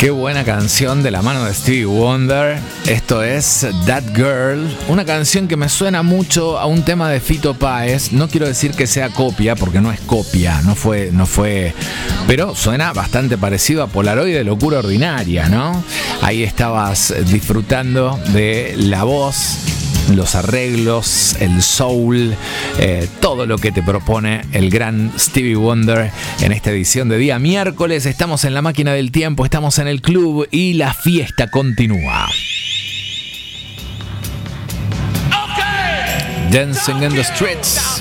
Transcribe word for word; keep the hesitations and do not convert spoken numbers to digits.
Qué buena canción de la mano de Stevie Wonder. Esto es That Girl, una canción que me suena mucho a un tema de Fito Páez. No quiero decir que sea copia, porque no es copia, no fue, no fue, pero suena bastante parecido a Polaroid de Locura Ordinaria, ¿no? Ahí estabas disfrutando de la voz, los arreglos, el soul, eh, todo lo que te propone el gran Stevie Wonder en esta edición de día miércoles. Estamos en la máquina del tiempo, estamos en el club y la fiesta continúa. Okay. Dancing in the streets.